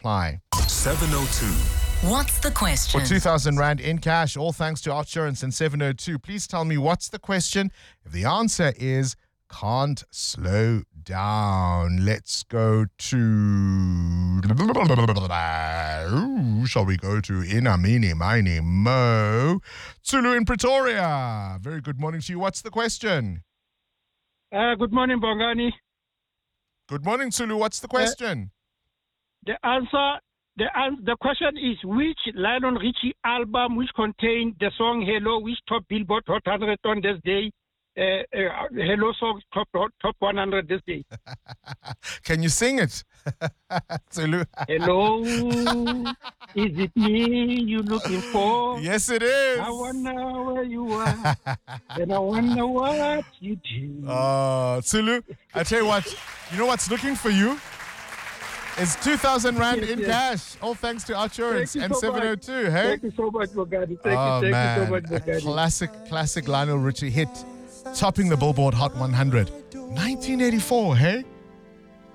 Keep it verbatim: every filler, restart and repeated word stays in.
apply. seven oh two. What's the question? For two thousand Rand in cash, all thanks to Outsurance and seven oh two. Please tell me, what's the question? If the answer is can't slow down, let's go to... Who shall we go to? Inamini, Mini, Mo. Tsulu in Pretoria. Very good morning to you. What's the question? Uh, good morning, Bongani. Good morning, Tsulu. What's the question? The answer, the an- the question is, which Lionel Richie album, which contained the song Hello, which top Billboard Hot one hundred on this day, uh, uh, Hello song top top one hundred this day. Can you sing it? Tsulu. Hello, is it me you looking for? Yes, it is. I wonder where you are, and I wonder what you do. Uh, Tsulu, I tell you what, you know what's looking for you? It's two thousand Rand Yes, in yes. cash. All thanks to Outsurance Thank you and so seven oh two, hey? Thank you so much, Bongani. Thank oh, you, thank man. you so much, A Bongani. classic, classic Lionel Richie hit, topping the Billboard Hot one hundred. nineteen eighty-four, hey?